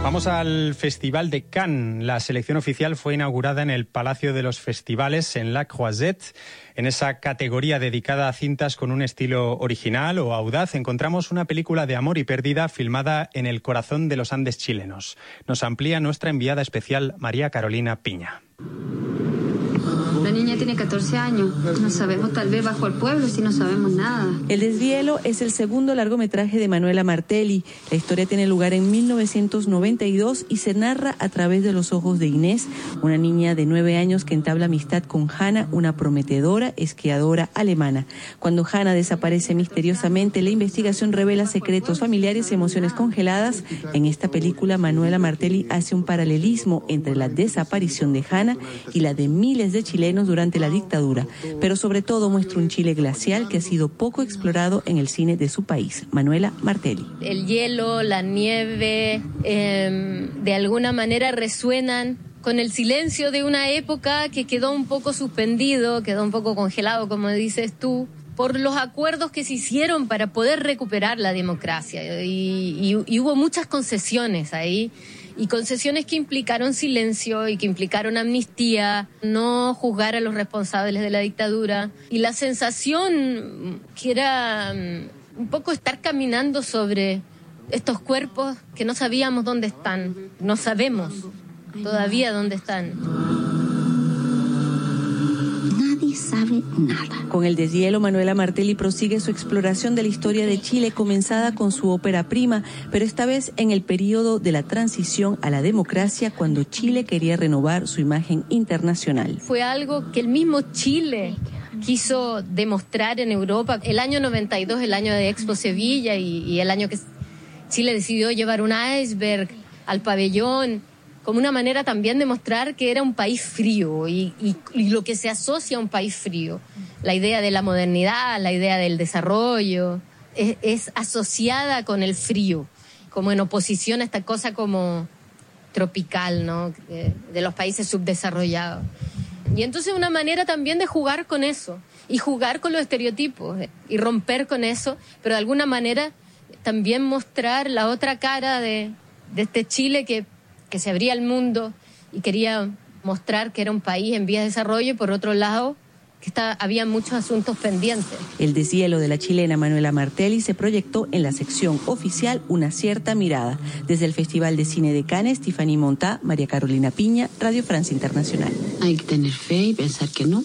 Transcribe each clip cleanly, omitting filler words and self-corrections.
Vamos al Festival de Cannes. La selección oficial fue inaugurada en el Palacio de los Festivales en La Croisette. En esa categoría dedicada a cintas con un estilo original o audaz, encontramos una película de amor y pérdida filmada en el corazón de los Andes chilenos. Nos amplía nuestra enviada especial María Carolina Piña. La niña tiene 14 años. No sabemos, tal vez bajo el pueblo, si no sabemos nada. El deshielo es el segundo largometraje de Manuela Martelli. La historia tiene lugar en 1992 y se narra a través de los ojos de Inés, una niña de 9 años que entabla amistad con Hanna, una prometedora esquiadora alemana. Cuando Hanna desaparece misteriosamente, la investigación revela secretos familiares y emociones congeladas. En esta película, Manuela Martelli hace un paralelismo entre la desaparición de Hanna y la de miles de chilenos durante la dictadura, pero sobre todo muestra un Chile glacial que ha sido poco explorado en el cine de su país. Manuela Martelli. El hielo, la nieve, de alguna manera resuenan con el silencio de una época que quedó un poco suspendido, quedó un poco congelado, como dices tú, por los acuerdos que se hicieron para poder recuperar la democracia. Y hubo muchas concesiones ahí. Y concesiones que implicaron silencio y que implicaron amnistía, no juzgar a los responsables de la dictadura. Y la sensación que era un poco estar caminando sobre estos cuerpos que no sabíamos dónde están. No sabemos todavía dónde están. Nadie sabe nada. Con El deshielo, Manuela Martelli prosigue su exploración de la historia de Chile, comenzada con su ópera prima, pero esta vez en el periodo de la transición a la democracia, cuando Chile quería renovar su imagen internacional. Fue algo que el mismo Chile quiso demostrar en Europa. El año 92, el año de Expo Sevilla y el año que Chile decidió llevar un iceberg al pabellón, como una manera también de mostrar que era un país frío y lo que se asocia a un país frío. La idea de la modernidad, la idea del desarrollo, es asociada con el frío, como en oposición a esta cosa como tropical, ¿no? De los países subdesarrollados. Y entonces una manera también de jugar con eso, y jugar con los estereotipos, y romper con eso, pero de alguna manera también mostrar la otra cara de este Chile que se abría al mundo y quería mostrar que era un país en vías de desarrollo, y por otro lado, que había muchos asuntos pendientes. El deshielo de la chilena Manuela Martelli se proyectó en la sección oficial Una cierta mirada. Desde el Festival de Cine de Cannes, Tiffany Montá, María Carolina Piña, Radio Francia Internacional. Hay que tener fe y pensar que no.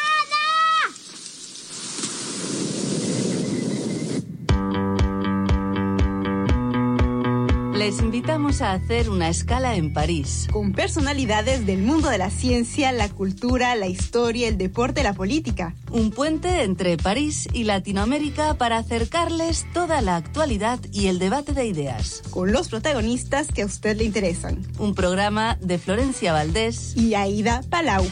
Les invitamos a hacer una escala en París. Con personalidades del mundo de la ciencia, la cultura, la historia, el deporte, la política. Un puente entre París y Latinoamérica para acercarles toda la actualidad y el debate de ideas. Con los protagonistas que a usted le interesan. Un programa de Florencia Valdés y Aida Palau.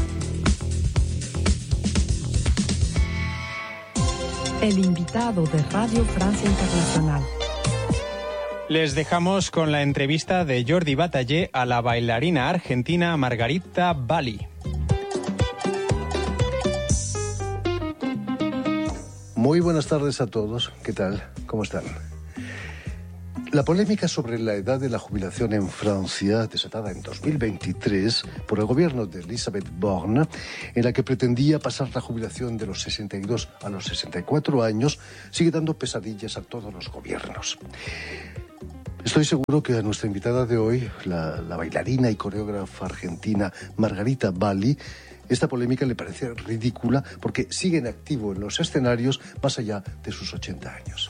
El invitado de Radio Francia Internacional. Les dejamos con la entrevista de Jordi Batallé a la bailarina argentina Margarita Bali. Muy buenas tardes a todos. ¿Qué tal? ¿Cómo están? La polémica sobre la edad de la jubilación en Francia, desatada en 2023 por el gobierno de Elisabeth Borne, en la que pretendía pasar la jubilación de los 62 a los 64 años, sigue dando pesadillas a todos los gobiernos. Estoy seguro que a nuestra invitada de hoy, la bailarina y coreógrafa argentina Margarita Bali, esta polémica le parece ridícula porque sigue en activo en los escenarios más allá de sus 80 años.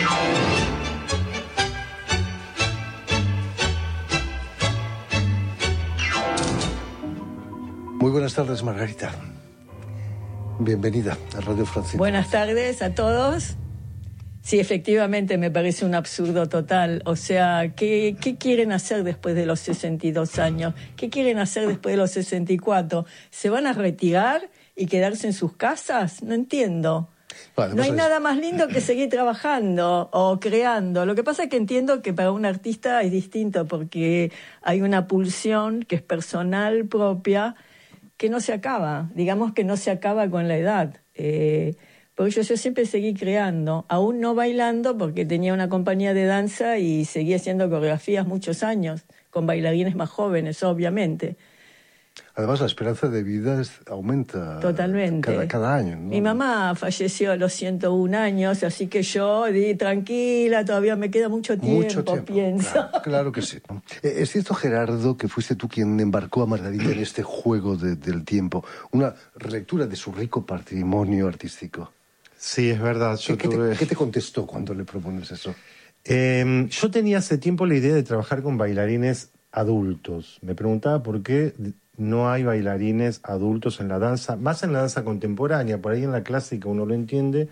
Muy buenas tardes, Margarita. Bienvenida a Radio Francia. Buenas tardes a todos. Sí, efectivamente me parece un absurdo total. O sea, ¿qué quieren hacer después de los 62 años? ¿Qué quieren hacer después de los 64? ¿Se van a retirar y quedarse en sus casas? No entiendo. Vale, no hay nada más lindo que seguir trabajando o creando. Lo que pasa es que entiendo que para un artista es distinto porque hay una pulsión que es personal, propia, que no se acaba. Digamos que no se acaba con la edad. Porque yo siempre seguí creando, aún no bailando, porque tenía una compañía de danza y seguí haciendo coreografías muchos años, con bailarines más jóvenes, obviamente. Además, la esperanza de vida aumenta totalmente cada año, ¿no? Mi mamá falleció a los 101 años, así que yo di tranquila, todavía me queda mucho tiempo. Pienso. Claro que sí. Es cierto, Gerardo, que fuiste tú quien embarcó a Margarita en este juego del tiempo, una relectura de su rico patrimonio artístico. Sí, es verdad. ¿Qué te contestó cuando le propones eso? Yo tenía hace tiempo la idea de trabajar con bailarines adultos. Me preguntaba por qué no hay bailarines adultos en la danza, más en la danza contemporánea, por ahí en la clásica uno lo entiende.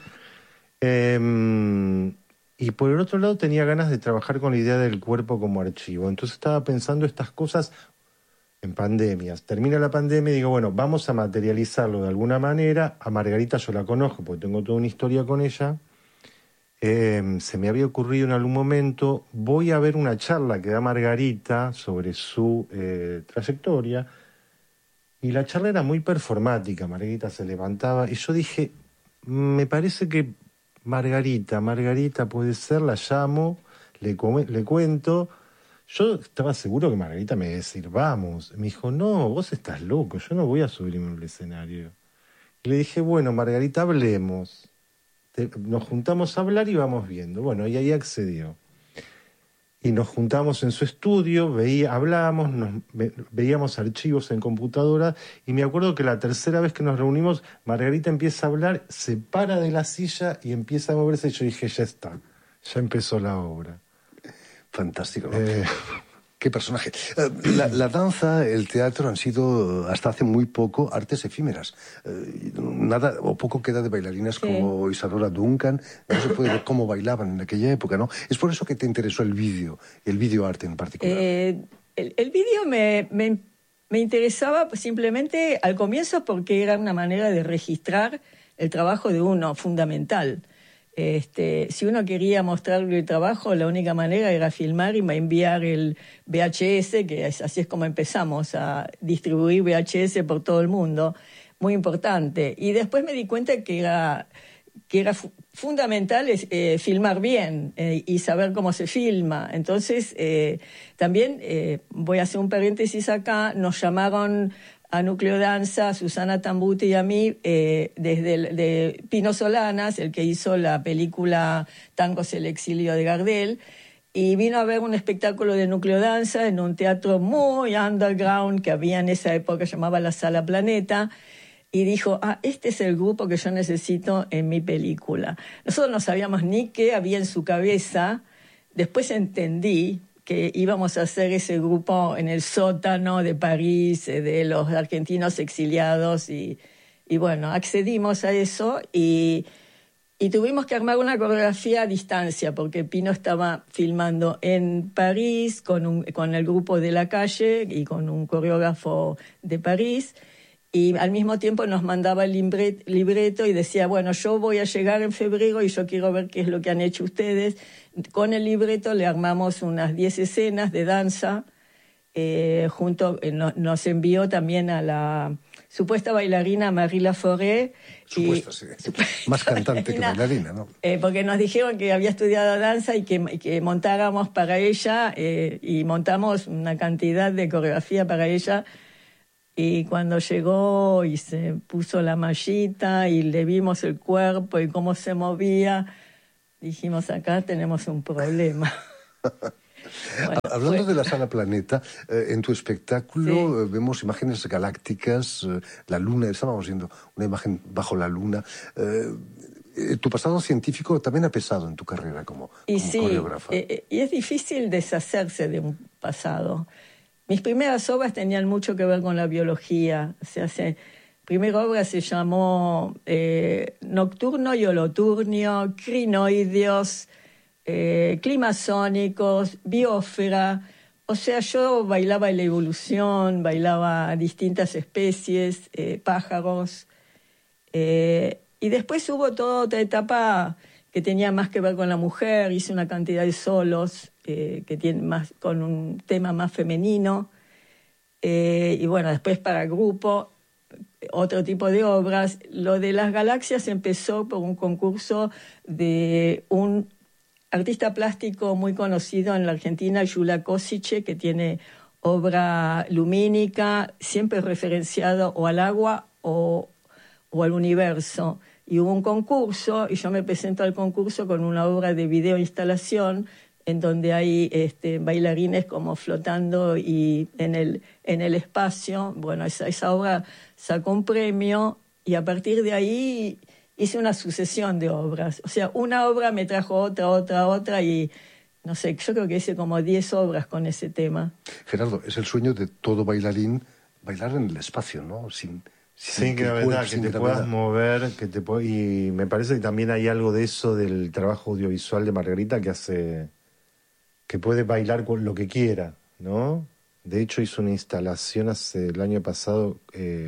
Y por el otro lado tenía ganas de trabajar con la idea del cuerpo como archivo. Entonces estaba pensando estas cosas en pandemias. Termina la pandemia y digo, bueno, vamos a materializarlo de alguna manera. A Margarita yo la conozco porque tengo toda una historia con ella. Se me había ocurrido en algún momento, voy a ver una charla que da Margarita sobre su trayectoria, y la charla era muy performática. Margarita se levantaba y yo dije, me parece que Margarita puede ser, la llamo, le cuento. Yo estaba seguro que Margarita me iba a decir, vamos. Me dijo, no, vos estás loco, yo no voy a subirme al escenario. Y le dije, bueno, Margarita, hablemos. Nos juntamos a hablar y vamos viendo. Bueno, y ahí accedió. Y nos juntamos en su estudio, hablábamos, veíamos archivos en computadora, y me acuerdo que la tercera vez que nos reunimos, Margarita empieza a hablar, se para de la silla y empieza a moverse, y yo dije, ya está, ya empezó la obra. Fantástico, ¿no? Qué personaje. La danza, el teatro han sido, hasta hace muy poco, artes efímeras. Nada o poco queda de bailarinas como Isadora Duncan. No se puede ver cómo bailaban en aquella época, ¿no? Es por eso que te interesó el videoarte en particular. El vídeo me interesaba simplemente al comienzo porque era una manera de registrar el trabajo de uno, fundamental. Si uno quería mostrarle el trabajo, la única manera era filmar y enviar el VHS, que así es como empezamos a distribuir VHS por todo el mundo, muy importante. Y después me di cuenta que era fundamental filmar bien y saber cómo se filma. Entonces, también voy a hacer un paréntesis acá, nos llamaron a Núcleo Danza, a Susana Tambuti y a mí, de Pino Solanas, el que hizo la película Tangos el exilio de Gardel, y vino a ver un espectáculo de Núcleo Danza en un teatro muy underground que había en esa época, llamaba la Sala Planeta, y dijo, este es el grupo que yo necesito en mi película. Nosotros no sabíamos ni qué había en su cabeza. Después entendí que íbamos a hacer ese grupo en el sótano de París, de los argentinos exiliados, y bueno, accedimos a eso y tuvimos que armar una coreografía a distancia, porque Pino estaba filmando en París con el grupo de la calle y con un coreógrafo de París, y al mismo tiempo nos mandaba el libreto y decía, bueno, yo voy a llegar en febrero y yo quiero ver qué es lo que han hecho ustedes. Con el libreto le armamos unas 10 escenas de danza, nos envió también a la supuesta bailarina Marie Laforêt. Supuesta, sí. Más cantante que bailarina, ¿no? Porque nos dijeron que había estudiado danza y que montáramos para ella, y montamos una cantidad de coreografía para ella. Y cuando llegó y se puso la mallita y le vimos el cuerpo y cómo se movía, dijimos, acá tenemos un problema. Bueno, hablando de la Sala Planeta, en tu espectáculo vemos imágenes galácticas, la luna, estábamos viendo una imagen bajo la luna. Tu pasado científico también ha pesado en tu carrera como coreógrafa. Y es difícil deshacerse de un pasado. Mis primeras obras tenían mucho que ver con la biología. Primera obra se llamó Nocturno y Holoturnio, Crinoideos, Climasónicos, Biosfera. O sea, yo bailaba la evolución, bailaba distintas especies, pájaros. Y después hubo toda otra etapa que tenía más que ver con la mujer. Hice una cantidad de solos que tienen más con un tema más femenino. Y bueno, después para grupo otro tipo de obras. Lo de las galaxias empezó por un concurso de un artista plástico muy conocido en la Argentina, Yula Kosice, que tiene obra lumínica, siempre referenciado o al agua o al universo. Y hubo un concurso, y yo me presento al concurso con una obra de videoinstalación en donde hay bailarines como flotando y en el espacio. Bueno, esa obra sacó un premio y a partir de ahí hice una sucesión de obras. O sea, una obra me trajo otra y no sé, yo creo que hice como 10 obras con ese tema. Gerardo, es el sueño de todo bailarín bailar en el espacio, ¿no? Sin gravedad, que te puedas mover, y me parece que también hay algo de eso del trabajo audiovisual de Margarita que puede bailar con lo que quiera, ¿no? De hecho, hizo una instalación el año pasado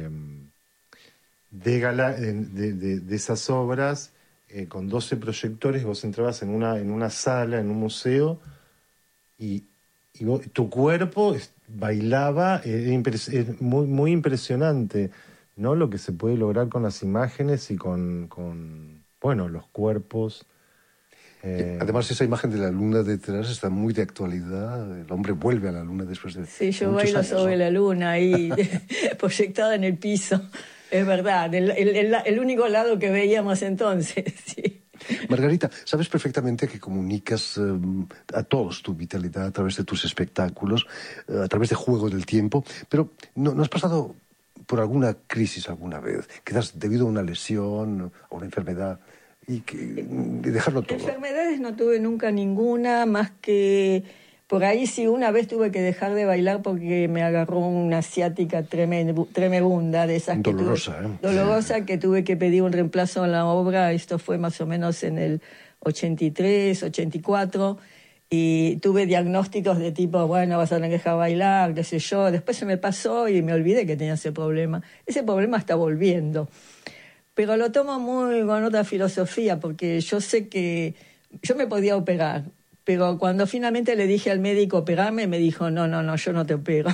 de esas obras con 12 proyectores. Vos entrabas en una sala, en un museo, y tu cuerpo bailaba. Es muy, muy impresionante, ¿no? Lo que se puede lograr con las imágenes y con los cuerpos. Además, esa imagen de la luna detrás está muy de actualidad. El hombre vuelve a la luna después de Sí, yo bailo años, sobre la luna ahí, proyectada en el piso. Es verdad, el único lado que veíamos entonces, sí. Margarita, sabes perfectamente que comunicas a todos tu vitalidad a través de tus espectáculos, a través de Juego del Tiempo, pero ¿no has pasado por alguna crisis alguna vez? Quizás debido a una lesión, a una enfermedad, y dejarlo todo. Enfermedades no tuve nunca ninguna, más que por ahí sí una vez tuve que dejar de bailar porque me agarró una ciática tremenda de esas dolorosa, dolorosa, que tuve que pedir un reemplazo en la obra. Esto fue más o menos en el 83, 84, y tuve diagnósticos de tipo, bueno, vas a tener que dejar bailar, qué sé yo. Después se me pasó y me olvidé que tenía ese problema. Ese problema está volviendo. Pero lo tomo muy con otra filosofía, porque yo sé que yo me podía operar, pero cuando finalmente le dije al médico operarme, me dijo, no, yo no te opero.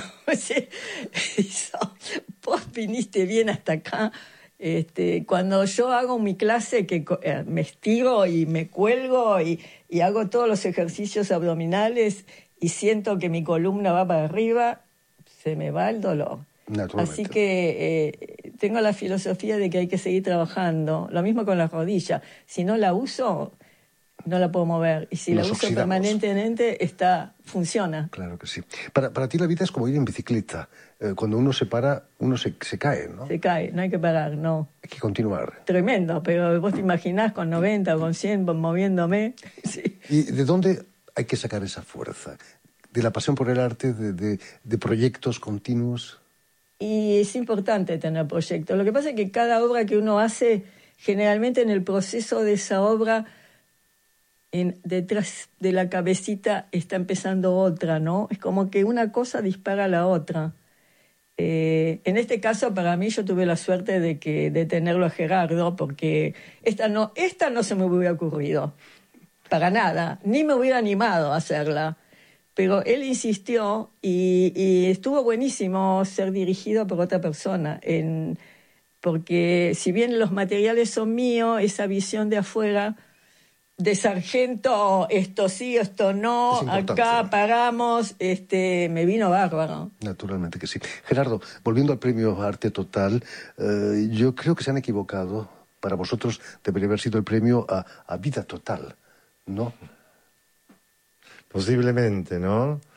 Vos viniste bien hasta acá. Cuando yo hago mi clase, que me estiro y me cuelgo y hago todos los ejercicios abdominales y siento que mi columna va para arriba, se me va el dolor. Así que tengo la filosofía de que hay que seguir trabajando. Lo mismo con la rodilla. Si no la uso, no la puedo mover. Y si la uso permanentemente, funciona. Claro que sí. Para ti la vida es como ir en bicicleta. Cuando uno se para, uno se cae, ¿no? Se cae, no hay que parar, no. Hay que continuar. Tremendo, pero vos te imaginás con 90 o con 100 moviéndome. Sí. ¿Y de dónde hay que sacar esa fuerza? ¿De la pasión por el arte, de proyectos continuos? Y es importante tener proyectos. Lo que pasa es que cada obra que uno hace, generalmente en el proceso de esa obra, detrás de la cabecita está empezando otra, ¿no? Es como que una cosa dispara a la otra. En este caso, para mí, yo tuve la suerte de tenerlo a Gerardo, porque esta no se me hubiera ocurrido, para nada, ni me hubiera animado a hacerla. Pero él insistió y estuvo buenísimo ser dirigido por otra persona, porque si bien los materiales son míos, esa visión de afuera, de sargento, esto sí, esto no, acá paramos, me vino bárbaro. Naturalmente que sí. Gerardo, volviendo al premio Arte Total, yo creo que se han equivocado. Para vosotros debería haber sido el premio a Vida Total, ¿no? Posiblemente, ¿no?